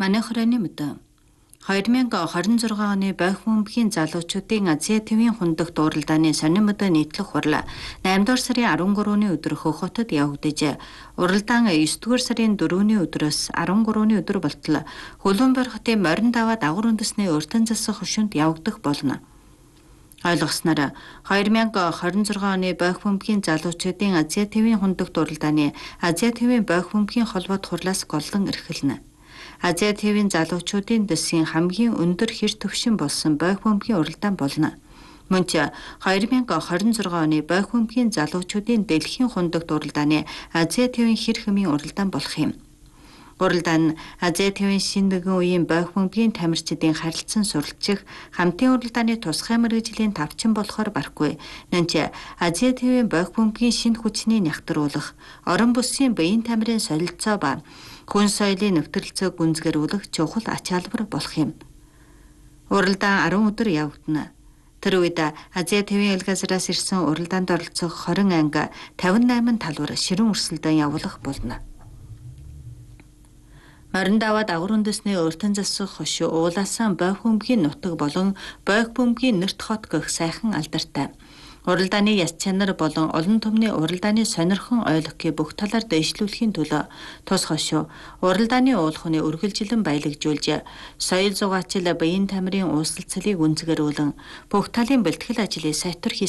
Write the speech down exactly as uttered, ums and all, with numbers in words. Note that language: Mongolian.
Манай хорооны мэдээ. хоёр мянга хорин зургаан оны бойх бөмбөгийн залуучуудын Азия тивийн хундагт уралдааны сонин мэдээ нийтлэх хурал наймдугаар сарын арван гурваны өдөр Хөх хотод явагдажээ. Уралдаан есдүгээр сарын дөрөвний өдрөөс арван гурваны өдөр болтол Хөлбөмбөр хотын морин даваа дагвар үндэсний өртөн засах хушуунд явагдах болно. Ойлгосноор хоёр мянга хорин зургаан оны бойх бөмбөгийн залуучуудын Азия тивийн хундагт уралдааны Азия тивийн бойх бөмбөгийн холбоот хурлаас голлон эрхэлнэ. Азия тивийн залуучуудын дэсийн хамгийн өндөр хэр төвшин болсон бойх бөмбөгийн уралдаан болно. Мөн ч хоёр мянга хорин зургаан оны бойх бөмбөгийн залуучуудын дэлхийн хундагт уралдааны Азия тивийн хэр хэмийн уралдаан болох юм. Уралдаан нь Азия тивийн шинэ нэгэн үеийн бойх бөмбөгийн тамирчдын харилцан суралцах хамтын уралдааны тусгай мэргэжлийн тавчин болохоор барахгүй. Нэн ч Азия тивийн бойх бөмбөгийн шинэ хүчний нягтруулах, орон бүсгийн биеийн тамирын солилцоо ба хүн соёлын нэвтрэлцээг гүнзгэрүүлэх чухал ач холбогдол болох юм. Уралдаан арван өдөр явагдана. Тэр үед Азия тивийн эл газраас ирсэн уралдаанд оролцох хорин анги тавин найман талбар ширэн өрсөлдөөн явуулах болно. Морин даваа дагвар үндэсний өртөн засах хошуу уулаасан бойх бөмбөгийн нутаг болон бойх бөмбөгийн нэрт хот гэх сайхан алдартай. Уралдааны яс чанар болон олон түмний уралдааны сонирхон ойлгохыг бүх талаар дэвшлүүлэхийн төлөө тус хошуу уралдааны уулхны үргэлжилэн баялагжуулж соёл зугаачил биеийн тамирын ууслалцлыг үнцгэрүүлэн бүх талын бэлтгэл ажлыг сайтар